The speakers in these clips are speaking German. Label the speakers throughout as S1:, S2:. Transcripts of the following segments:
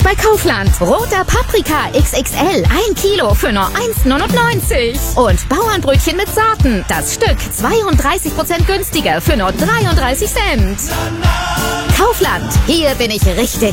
S1: bei Kaufland. Roter Paprika XXL, 1 Kilo für nur 1,99. Und Bauernbrötchen mit Sorten. Das Stück 32% günstiger für nur 33 Cent. Kaufland, hier bin ich richtig.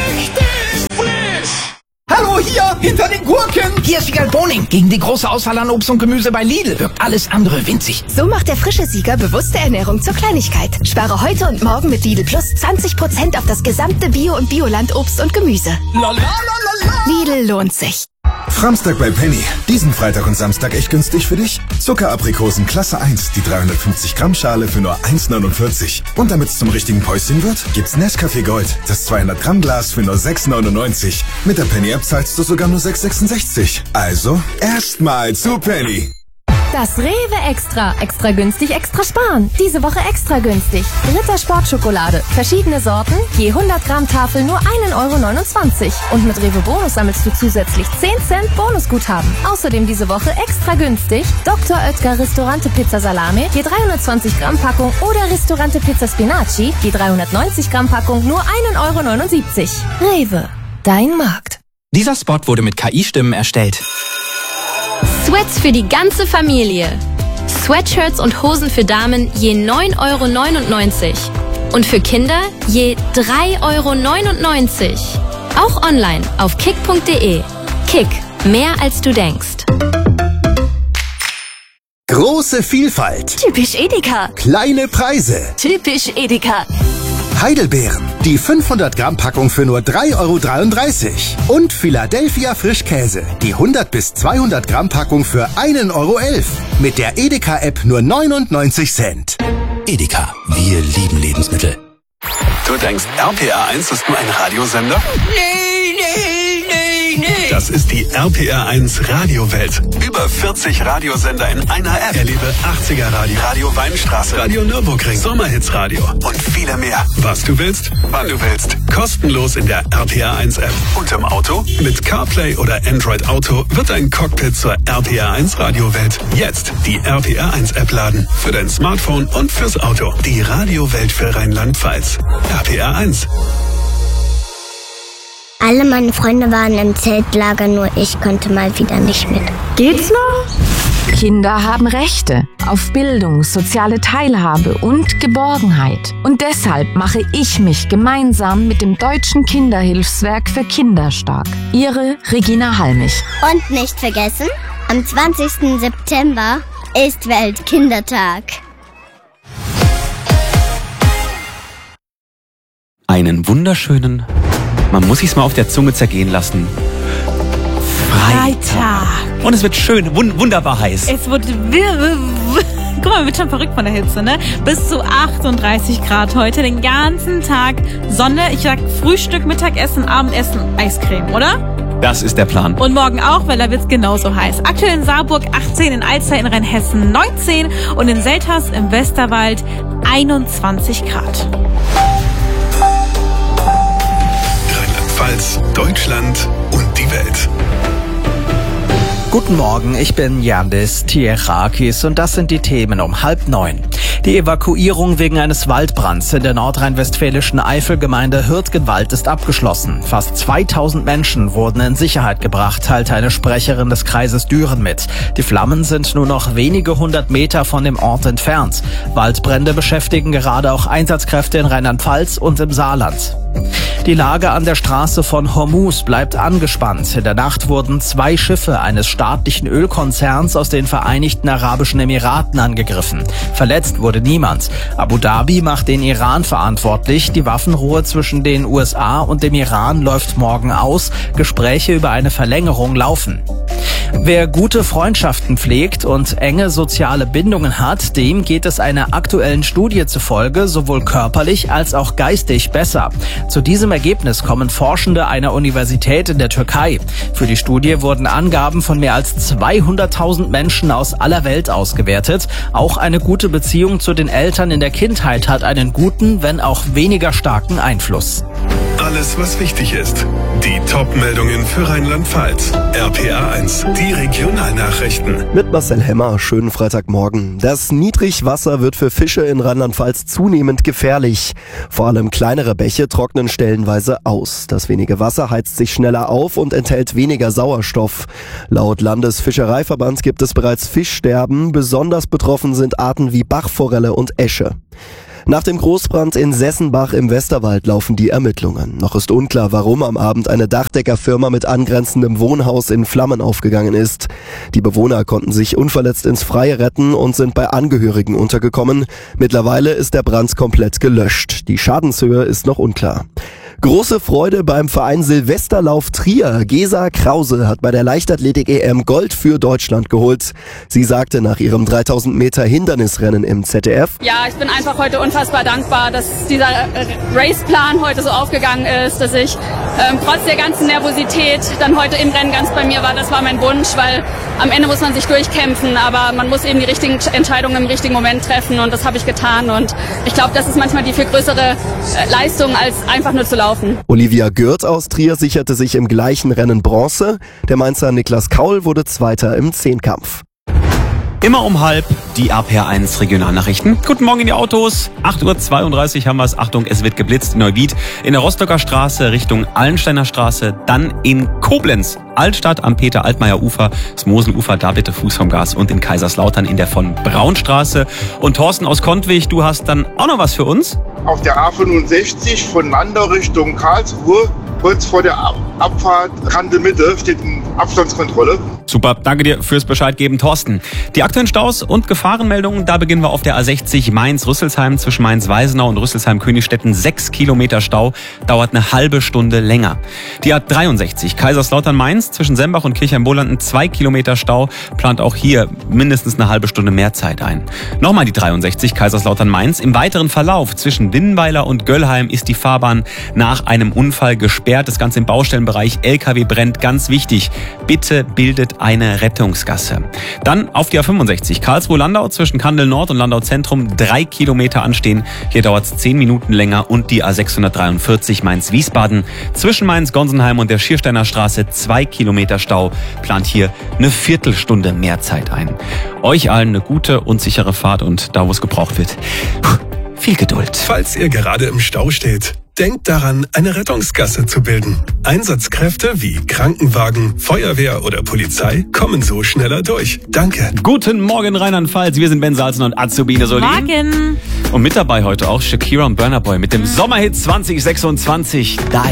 S2: Hallo, hier, hinter den Gurken. Hier ist Sieger Boning. Gegen die große Auswahl an Obst und Gemüse bei Lidl wirkt alles andere winzig.
S3: So macht der frische Sieger bewusste Ernährung zur Kleinigkeit. Spare heute und morgen mit Lidl Plus 20% auf das gesamte Bio- und Bioland-Obst und Gemüse. Lidl lohnt sich.
S4: Framstag bei Penny. Diesen Freitag und Samstag echt günstig für dich. Zuckeraprikosen Klasse 1, die 350 Gramm Schale für nur 1,49. Und damit es zum richtigen Päuschen wird, gibt's Nescafé Gold, das 200 Gramm Glas für nur 6,99. Mit der Penny App zahlst du sogar nur 6,66. Also, erstmal zu Penny.
S5: Das Rewe Extra. Extra günstig, extra sparen. Diese Woche extra günstig. Ritter Sportschokolade. Verschiedene Sorten. Je 100 Gramm Tafel nur 1,29 €. Und mit Rewe Bonus sammelst du zusätzlich 10 Cent Bonusguthaben. Außerdem diese Woche extra günstig. Dr. Oetker Ristorante Pizza Salame. Je 320 Gramm Packung. Oder Ristorante Pizza Spinaci. Je 390 Gramm Packung nur 1,79 €. Rewe. Dein Markt.
S6: Dieser Spot wurde mit KI-Stimmen erstellt.
S7: Sweats für die ganze Familie. Sweatshirts und Hosen für Damen je 9,99 €. Und für Kinder je 3,99 €. Auch online auf kick.de. Kick, mehr als du denkst.
S8: Große Vielfalt.
S3: Typisch Edeka.
S8: Kleine Preise.
S3: Typisch Edeka.
S8: Heidelbeeren. Die 500 Gramm Packung für nur 3,33 €. Und Philadelphia Frischkäse. Die 100 bis 200 Gramm Packung für 1,11 €. Mit der Edeka-App nur 99 Cent.
S9: Edeka. Wir lieben Lebensmittel.
S10: Du denkst, RPR1 ist nur ein Radiosender? Nee. Das ist die RPR1 Radiowelt. Über 40 Radiosender in einer App. Erlebe 80er Radio, Radio Weinstraße, Radio Nürburgring, Sommerhitsradio und viele mehr. Was du willst, wann du willst. Kostenlos in der RPR1 App. Und im Auto? Mit CarPlay oder Android Auto wird dein Cockpit zur RPR1 Radiowelt. Jetzt die RPR1 App laden. Für dein Smartphone und fürs Auto. Die Radiowelt für Rheinland-Pfalz. RPR1.
S11: Alle meine Freunde waren im Zeltlager, nur ich konnte mal wieder nicht mit.
S12: Geht's noch? Kinder haben Rechte auf Bildung, soziale Teilhabe und Geborgenheit. Und deshalb mache ich mich gemeinsam mit dem Deutschen Kinderhilfswerk für Kinder stark. Ihre Regina Halmich.
S11: Und nicht vergessen, am 20. September ist Weltkindertag.
S6: Einen wunderschönen, man muss sich's mal auf der Zunge zergehen lassen, Freitag. Und es wird schön, wunderbar heiß.
S13: Es wird, guck mal, man wird schon verrückt von der Hitze, ne? Bis zu 38 Grad heute, den ganzen Tag Sonne. Ich sag Frühstück, Mittagessen, Abendessen, Eiscreme, oder?
S6: Das ist der Plan.
S13: Und morgen auch, weil da wird's genauso heiß. Aktuell in Saarburg 18, in Alzey in Rheinhessen 19 und in Selters im Westerwald 21 Grad.
S10: Rheinland-Pfalz, Deutschland und die Welt.
S14: Guten Morgen, ich bin Yandis Tierakis und das sind die Themen um 8:30. Die Evakuierung wegen eines Waldbrands in der nordrhein-westfälischen Eifelgemeinde Hürtgenwald ist abgeschlossen. Fast 2000 Menschen wurden in Sicherheit gebracht, teilte eine Sprecherin des Kreises Düren mit. Die Flammen sind nur noch wenige 100 Meter von dem Ort entfernt. Waldbrände beschäftigen gerade auch Einsatzkräfte in Rheinland-Pfalz und im Saarland. Die Lage an der Straße von Hormuz bleibt angespannt. In der Nacht wurden 2 Schiffe eines staatlichen Ölkonzerns aus den Vereinigten Arabischen Emiraten angegriffen. Verletzt wurde niemand. Abu Dhabi macht den Iran verantwortlich. Die Waffenruhe zwischen den USA und dem Iran läuft morgen aus. Gespräche über eine Verlängerung laufen. Wer gute Freundschaften pflegt und enge soziale Bindungen hat, dem geht es einer aktuellen Studie zufolge sowohl körperlich als auch geistig besser. Zu diesem Ergebnis kommen Forschende einer Universität in der Türkei. Für die Studie wurden Angaben von mehr als 200.000 Menschen aus aller Welt ausgewertet. Auch eine gute Beziehung zu den Eltern in der Kindheit hat einen guten, wenn auch weniger starken Einfluss.
S10: Alles, was wichtig ist. Die Top-Meldungen für Rheinland-Pfalz. RPA1, die Regionalnachrichten.
S15: Mit Marcel Hemmer, schönen Freitagmorgen. Das Niedrigwasser wird für Fische in Rheinland-Pfalz zunehmend gefährlich. Vor allem kleinere Bäche trocknen stellenweise aus. Das wenige Wasser heizt sich schneller auf und enthält weniger Sauerstoff. Laut Landesfischereiverband gibt es bereits Fischsterben. Besonders betroffen sind Arten wie Bachforelle und Esche. Nach dem Großbrand in Sessenbach im Westerwald laufen die Ermittlungen. Noch ist unklar, warum am Abend eine Dachdeckerfirma mit angrenzendem Wohnhaus in Flammen aufgegangen ist. Die Bewohner konnten sich unverletzt ins Freie retten und sind bei Angehörigen untergekommen. Mittlerweile ist der Brand komplett gelöscht. Die Schadenshöhe ist noch unklar. Große Freude beim Verein Silvesterlauf Trier. Gesa Krause hat bei der Leichtathletik-EM Gold für Deutschland geholt. Sie sagte nach ihrem 3000 Meter Hindernisrennen im ZDF:
S16: Ja, ich bin einfach heute unfassbar dankbar, dass dieser Raceplan heute so aufgegangen ist, dass ich trotz der ganzen Nervosität dann heute im Rennen ganz bei mir war. Das war mein Wunsch, weil am Ende muss man sich durchkämpfen, aber man muss eben die richtigen Entscheidungen im richtigen Moment treffen und das habe ich getan und ich glaube, das ist manchmal die viel größere Leistung, als einfach nur zu laufen.
S15: Olivia Gürt aus Trier sicherte sich im gleichen Rennen Bronze. Der Mainzer Niklas Kaul wurde Zweiter im Zehnkampf.
S6: Immer um halb die RPA1 Regionalnachrichten. Guten Morgen in die Autos. 8:32 Uhr haben wir es. Achtung, es wird geblitzt in Neuwied, in der Rostocker Straße Richtung Allensteiner Straße, dann in Koblenz, Altstadt am Peter-Altmaier-Ufer, das Moselufer, da bitte Fuß vom Gas und in Kaiserslautern in der von Braunstraße. Und Thorsten aus Kontwig, du hast dann auch noch was für uns?
S17: Auf der A65 von Landau Richtung Karlsruhe, kurz vor der Abfahrt Rande Mitte, steht eine Abstandskontrolle.
S6: Super, danke dir fürs Bescheid geben, Thorsten. Die aktuellen Staus und Gefahrenmeldungen, da beginnen wir auf der A60 Mainz-Rüsselsheim zwischen Mainz-Weisenau und Rüsselsheim-Königstetten. 6 Kilometer Stau, dauert eine halbe Stunde länger. Die A63 Kaiserslautern-Mainz zwischen Sembach und Kirchheim-Bolanden, 2 Kilometer Stau, plant auch hier mindestens eine halbe Stunde mehr Zeit ein. Nochmal die 63 Kaiserslautern-Mainz. Im weiteren Verlauf zwischen Winnweiler und Göllheim ist die Fahrbahn nach einem Unfall gesperrt. Das Ganze im Baustellenbereich, LKW brennt, ganz wichtig. Bitte bildet eine Rettungsgasse. Dann auf die A65 Karlsruhe-Landau zwischen Kandel Nord und Landau Zentrum 3 Kilometer anstehen. Hier dauert es 10 Minuten länger. Und die A643 Mainz-Wiesbaden zwischen Mainz-Gonsenheim und der Schiersteiner Straße 2 Kilometer Stau, plant hier eine Viertelstunde mehr Zeit ein. Euch allen eine gute und sichere Fahrt und da, wo es gebraucht wird, viel Geduld.
S10: Falls ihr gerade im Stau steht, denkt daran, eine Rettungsgasse zu bilden. Einsatzkräfte wie Krankenwagen, Feuerwehr oder Polizei kommen so schneller durch. Danke.
S6: Guten Morgen Rheinland-Pfalz, wir sind Ben Salzen und Azubine Solin.
S13: Morgen.
S6: Und mit dabei heute auch Shakira und Burna Boy mit dem Sommerhit 2026, Die.